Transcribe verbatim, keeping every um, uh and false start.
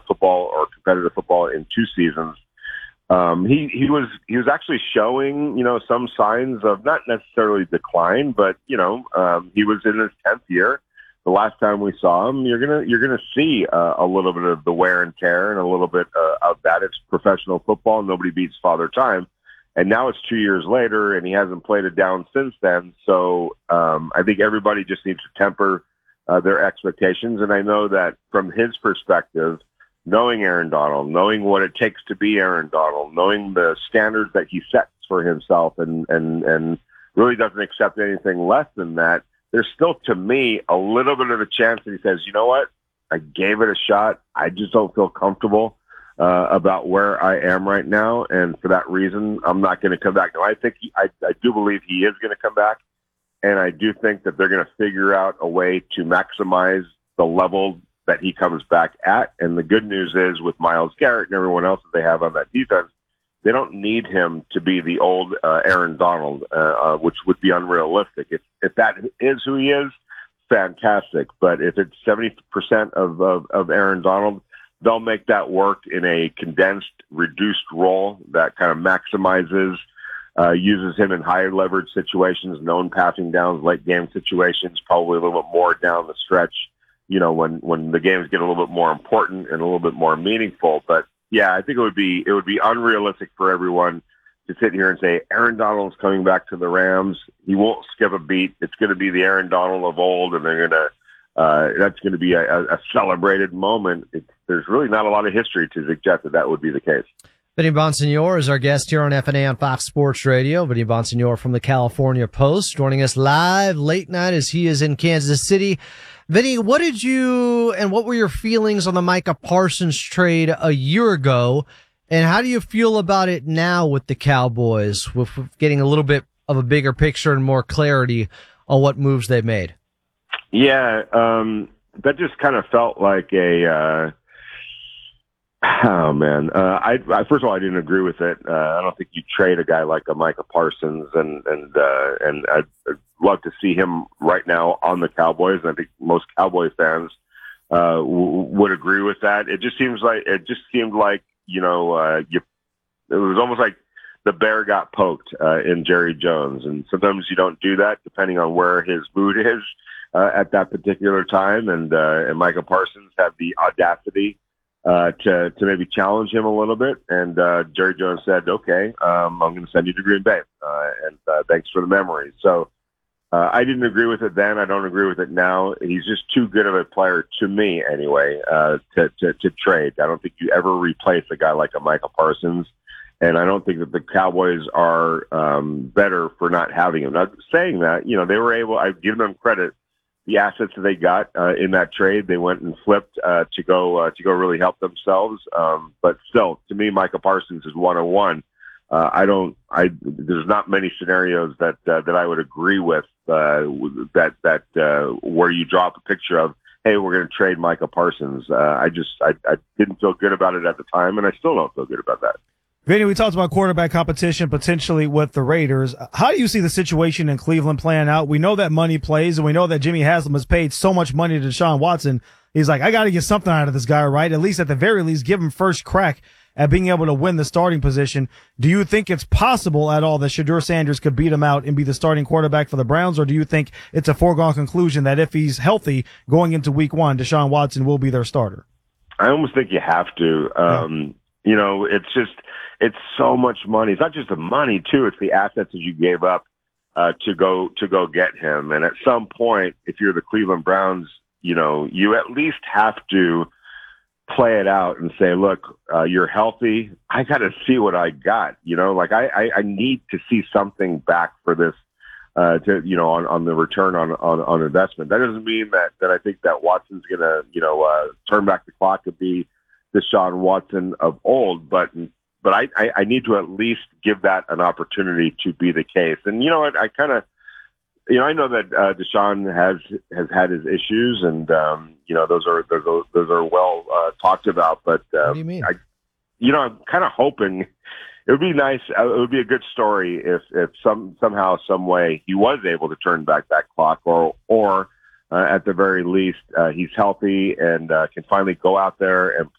football or competitive football in two seasons. Um, he, he was he was actually showing, you know, some signs of not necessarily decline, but, you know, um, he was in his tenth year. The last time we saw him, you're gonna you're gonna see uh, a little bit of the wear and tear and a little bit uh, of that. It's professional football. Nobody beats Father Time. And now it's two years later, and he hasn't played it down since then. So um, I think everybody just needs to temper uh, their expectations. And I know that from his perspective, knowing Aaron Donald, knowing what it takes to be Aaron Donald, knowing the standards that he sets for himself and, and, and really doesn't accept anything less than that, there's still, to me, a little bit of a chance that he says, you know what, I gave it a shot. I just don't feel comfortable uh, about where I am right now. And for that reason, I'm not going to come back. Now, I think he, I, I do believe he is going to come back. And I do think that they're going to figure out a way to maximize the level that he comes back at. And the good news is with Myles Garrett and everyone else that they have on that defense, they don't need him to be the old uh, Aaron Donald, uh, uh, which would be unrealistic. If if that is who he is, fantastic. But if it's seventy percent of, of, of Aaron Donald, they'll make that work in a condensed, reduced role that kind of maximizes, uh, uses him in high leverage situations, known passing downs, late game situations, probably a little bit more down the stretch, you know, when, when the games get a little bit more important and a little bit more meaningful. But yeah, I think it would be it would be unrealistic for everyone to sit here and say Aaron Donald's coming back to the Rams. He won't skip a beat. It's going to be the Aaron Donald of old, and they're going to uh, that's going to be a, a celebrated moment. It's, there's really not a lot of history to suggest that that would be the case. Vinny Bonsignore is our guest here on F and A on Fox Sports Radio. Vinny Bonsignore from the California Post, joining us live late night as he is in Kansas City. Vinny, what did you and what were your feelings on the Micah Parsons trade a year ago? And how do you feel about it now with the Cowboys, with getting a little bit of a bigger picture and more clarity on what moves they made? Yeah, um, that just kind of felt like a, uh, oh man, uh, I, I, first of all, I didn't agree with it. Uh, I don't think you trade a guy like a Micah Parsons, and, and, uh, and I'd, I'd love to see him right now on the Cowboys. And I think most Cowboy fans, uh, w- would agree with that. It just seems like, it just seemed like, you know, uh, you, it was almost like the bear got poked, uh, in Jerry Jones. And sometimes you don't do that depending on where his mood is, uh, at that particular time. And, uh, and Micah Parsons had the audacity uh, to, to maybe challenge him a little bit. And, uh, Jerry Jones said, okay, um, I'm going to send you to Green Bay. Uh, and, uh, thanks for the memories. So, uh, I didn't agree with it then. I don't agree with it now. He's just too good of a player to me anyway, uh, to, to, to trade. I don't think you ever replace a guy like a Micah Parsons. And I don't think that the Cowboys are, um, better for not having him. Now, saying that, you know, they were able, I give them credit, the assets that they got uh, in that trade, they went and flipped uh, to go uh, to go really help themselves. Um, but still, to me, Micah Parsons is one on one. Uh, I don't. I there's not many scenarios that uh, that I would agree with uh, that that uh, where you draw up a picture of, hey, we're going to trade Micah Parsons. Uh, I just I, I didn't feel good about it at the time, and I still don't feel good about that. Vinny, we talked about quarterback competition potentially with the Raiders. How do you see the situation in Cleveland playing out? We know that money plays, and we know that Jimmy Haslam has paid so much money to Deshaun Watson. He's like, I got to get something out of this guy, right? At least at the very least, give him first crack at being able to win the starting position. Do you think it's possible at all that Shedeur Sanders could beat him out and be the starting quarterback for the Browns, or do you think it's a foregone conclusion that if he's healthy going into week one, Deshaun Watson will be their starter? I almost think you have to. Um, yeah. You know, it's just, it's so much money. It's not just the money too. It's the assets that you gave up, uh, to go, to go get him. And at some point, if you're the Cleveland Browns, you know, you at least have to play it out and say, look, uh, you're healthy. I got to see what I got, you know, like I, I, I need to see something back for this, uh, to, you know, on, on the return on, on, on investment. That doesn't mean that, that I think that Watson's going to, you know, uh, turn back the clock and be Deshaun Watson of old, but, but I, I, I need to at least give that an opportunity to be the case. And, you know what, I, I kind of, you know, I know that uh, Deshaun has, has had his issues, and, um, you know, those are, those are, those are well uh, talked about, but, uh, what do you mean? I, you know, I'm kind of hoping it would be nice. Uh, it would be a good story if, if some, somehow, some way he was able to turn back that clock, or, or, Uh, at the very least, uh, he's healthy and uh, can finally go out there and